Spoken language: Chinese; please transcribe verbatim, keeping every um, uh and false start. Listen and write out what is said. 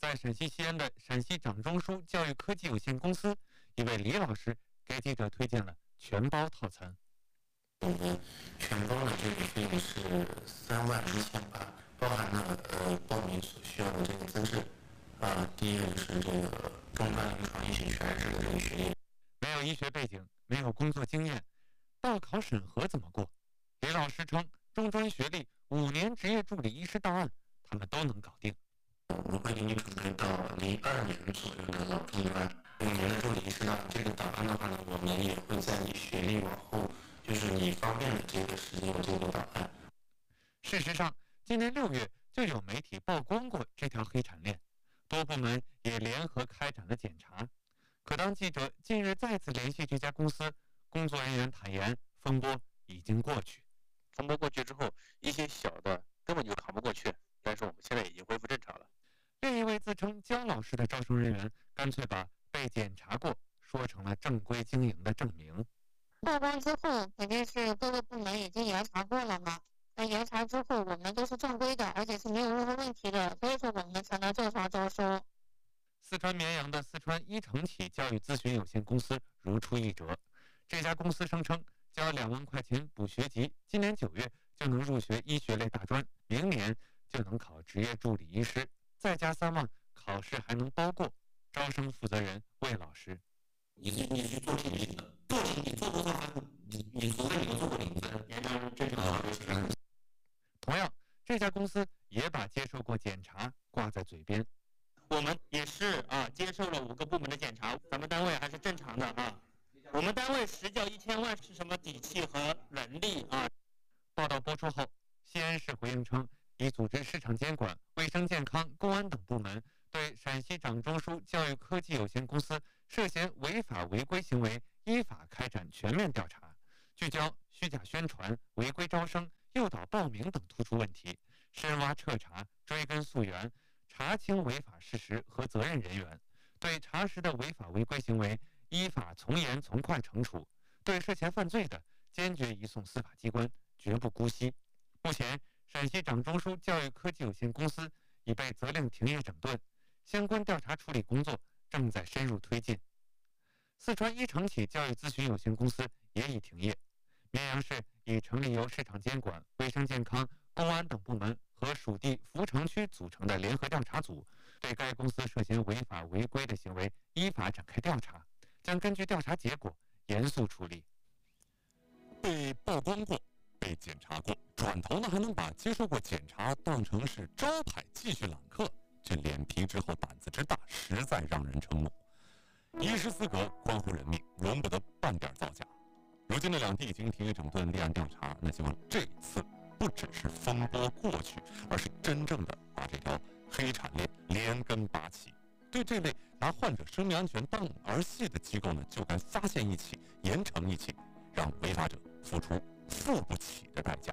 在陕西西安的陕西掌中枢教育科技有限公司，一位李老师给记者推荐了全包套餐。 我们全包的这个费用是三万一千八，包含了呃报名所需要的这个资质啊，第一个就是这个中专临床医学全日制的这个学历。 没有医学背景，没有工作经验，报考审核怎么过？李老师称，中专学历、五年执业助理医师档案，他们都能搞定。 我们会给你准备到零二年左右的老中专五年的助理医师档案。这个档案的话呢，我们也会在你学历往后，就是你方便的这个时间有这个档案。 事实上，今年六月就有媒体曝光过这条黑产链，多部门也联合开展了检查。可当记者近日再次联系这家公司，工作人员坦言，风波已经过去。 风波过去之后，一些小的根本就扛不过去，但是我们现在已经恢复正常了。 另一位自称姜老师的招生人员，干脆把被检查过说成了正规经营的证明。 报关之后，肯定是各个部门已经严查过了嘛。那严查之后，我们都是正规的，而且是没有任何问题的，所以说我们才能正常招收。 四川绵阳的四川一承启教育咨询有限公司如出一辙，这家公司声称交两万块钱补学籍，今年九月就能入学医学类大专，明年就能考执业助理医师，再加三万，考试还能包过。招生负责人魏老师：“ 你是你是做评定的，做题你做多少分，你你除非你都做过零分，严格正常考试。” 同样，这家公司也把接受过检查挂在嘴边。 我们也是啊，接受了五个部门的检查，咱们单位还是正常的啊。我们单位实缴一千万是什么底气和能力啊？ 报道播出后，西安市回应称，已组织市场监管、卫生健康、公安等部门对陕西掌中枢教育科技有限公司涉嫌违法违规行为依法开展全面调查，聚焦虚假宣传、违规招生、诱导报名等突出问题，深挖彻查、追根溯源，查清违法事实和责任人员，对查实的违法违规行为依法从严从快惩处，对涉嫌犯罪的坚决移送司法机关，绝不姑息。目前，陕西掌中枢教育科技有限公司已被责令停业整顿，相关调查处理工作正在深入推进。四川一承启教育咨询有限公司也已停业，绵阳市已成立由市场监管、卫生健康、公安等部门和属地扶城区组成的联合调查组，对该公司涉嫌违法违规的行为依法展开调查，将根据调查结果严肃处理。 被曝光过，被检查过，转头呢还能把接受过检查当成是招牌继续揽客，这脸皮之后胆子之大，实在让人瞠目。医师资格关乎人命，容不得半点造假。如今的两地已经停业整顿，立案调查，那希望这次不只是风波过去，而是真正的把这条黑产链连根拔起。对这类拿患者生命安全当儿戏的机构呢，就该发现一起，严惩一起，让违法者付出付不起的代价。